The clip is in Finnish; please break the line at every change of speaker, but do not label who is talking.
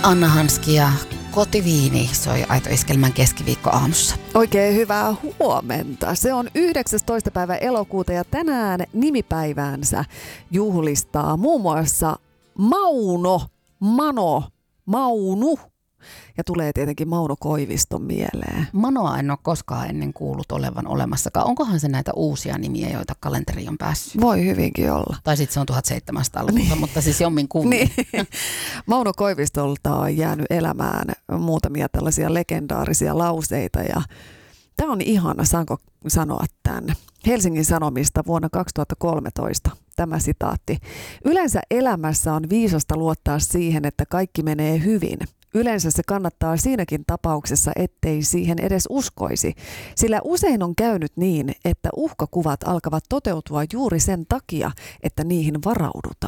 Anna Hanski ja Kotiviini soi Aito Iskelmän keskiviikkoaamussa.
Oikein hyvää huomenta. Se on 19. päivä elokuuta ja tänään nimipäiväänsä juhlistaa muun muassa Maunu. Ja tulee tietenkin Mauno Koiviston mieleen.
Manoa en ole koskaan ennen kuullut olevan olemassakaan. Onkohan se näitä uusia nimiä, joita kalenteriin on päässyt?
Voi hyvinkin olla.
Tai sitten se on 1700-luvulta, niin. Mutta siis jomminkummin.
Niin. Mauno Koivistolta on jäänyt elämään muutamia tällaisia legendaarisia lauseita ja tämä on ihana, saanko sanoa tämän. Helsingin Sanomista vuonna 2013 tämä sitaatti. Yleensä elämässä on viisasta luottaa siihen, että kaikki menee hyvin. Yleensä se kannattaa siinäkin tapauksessa, ettei siihen edes uskoisi, sillä usein on käynyt niin, että uhkakuvat alkavat toteutua juuri sen takia, että niihin varaudutaan.